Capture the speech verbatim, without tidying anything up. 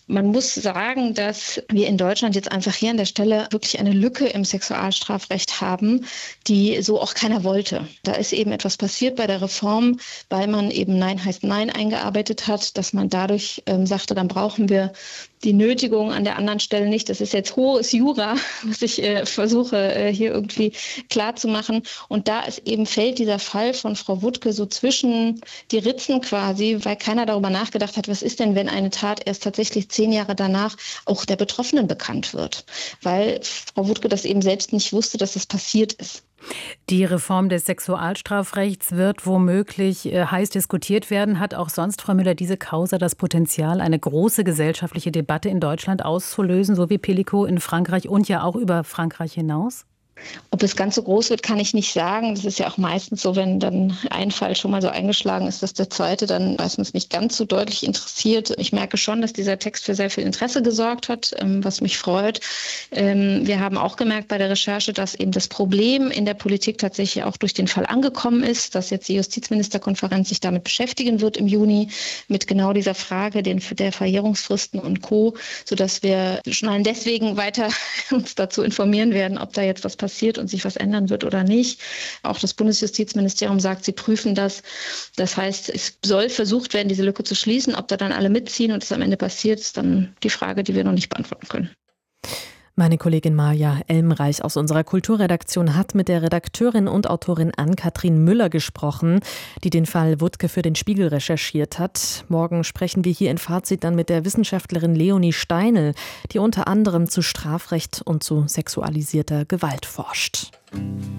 Man muss sagen, dass wir in Deutschland jetzt einfach hier an der Stelle wirklich eine Lücke im Sexualstrafrecht haben, die so auch keiner wollte. Da ist eben etwas passiert bei der Reform, weil man eben Nein heißt Nein eingearbeitet hat, dass man dadurch ähm, sagte, dann brauchen wir die Nötigung an der anderen Stelle nicht. Das ist jetzt hohes Jura, was ich äh, versuche äh, hier irgendwie klar zu machen. Und da ist eben fällt dieser Fall von Frau Wuttke so zwischen die Ritzen quasi, weil keiner darüber nachgedacht hat, was ist denn, wenn eine Tat erst tatsächlich zehn Jahre danach auch der Betroffenen bekannt wird. Weil Frau Wuttke das eben selbst nicht wusste, dass das passiert ist. Die Reform des Sexualstrafrechts wird womöglich äh, heiß diskutiert werden. Hat auch sonst, Frau Müller, diese Causa das Potenzial, eine große gesellschaftliche Debatte in Deutschland auszulösen, so wie Pellico in Frankreich und ja auch über Frankreich hinaus? Ob es ganz so groß wird, kann ich nicht sagen. Das ist ja auch meistens so, wenn dann ein Fall schon mal so eingeschlagen ist, dass der zweite dann meistens nicht ganz so deutlich interessiert. Ich merke schon, dass dieser Text für sehr viel Interesse gesorgt hat, was mich freut. Wir haben auch gemerkt bei der Recherche, dass eben das Problem in der Politik tatsächlich auch durch den Fall angekommen ist, dass jetzt die Justizministerkonferenz sich damit beschäftigen wird im Juni mit genau dieser Frage den, der Verjährungsfristen und Co., sodass wir schon allein deswegen weiter uns dazu informieren werden, ob da jetzt was passiert. passiert und sich was ändern wird oder nicht. Auch das Bundesjustizministerium sagt, sie prüfen das. Das heißt, es soll versucht werden, diese Lücke zu schließen. Ob da dann alle mitziehen und es am Ende passiert, ist dann die Frage, die wir noch nicht beantworten können. Meine Kollegin Maja Elmreich aus unserer Kulturredaktion hat mit der Redakteurin und Autorin Ann-Kathrin Müller gesprochen, die den Fall Wuttke für den Spiegel recherchiert hat. Morgen sprechen wir hier in Fazit dann mit der Wissenschaftlerin Leonie Steinl, die unter anderem zu Strafrecht und zu sexualisierter Gewalt forscht.